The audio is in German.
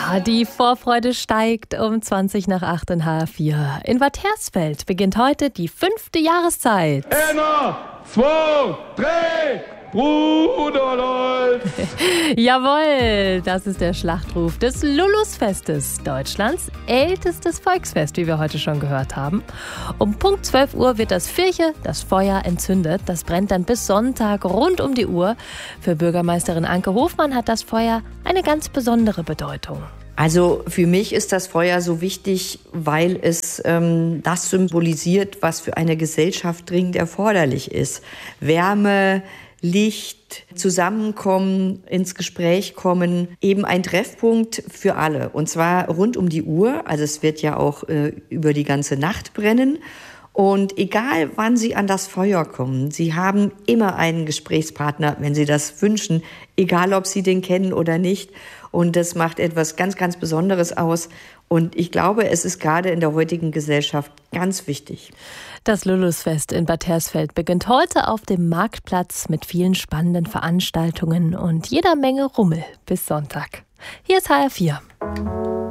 Ja, die Vorfreude steigt um 20 nach 8 in HR4. In Bad Hersfeld beginnt heute die 5. Jahreszeit. 1, 2, 3, Bruderleut! Jawohl, das ist der Schlachtruf des Lulusfestes, Deutschlands ältestes Volksfest, wie wir heute schon gehört haben. Um Punkt 12 Uhr wird das Vierche, das Feuer, entzündet. Das brennt dann bis Sonntag rund um die Uhr. Für Bürgermeisterin Anke Hofmann hat das Feuer eine ganz besondere Bedeutung. Also für mich ist das Feuer so wichtig, weil es das symbolisiert, was für eine Gesellschaft dringend erforderlich ist. Wärme, Licht, Zusammenkommen, ins Gespräch kommen, eben ein Treffpunkt für alle. Und zwar rund um die Uhr, also es wird ja auch über die ganze Nacht brennen. Und egal, wann Sie an das Feuer kommen, Sie haben immer einen Gesprächspartner, wenn Sie das wünschen, egal ob Sie den kennen oder nicht. Und das macht etwas ganz, ganz Besonderes aus. Und ich glaube, es ist gerade in der heutigen Gesellschaft ganz wichtig. Das Lulusfest in Bad Hersfeld beginnt heute auf dem Marktplatz mit vielen spannenden Veranstaltungen und jeder Menge Rummel bis Sonntag. Hier ist HR4.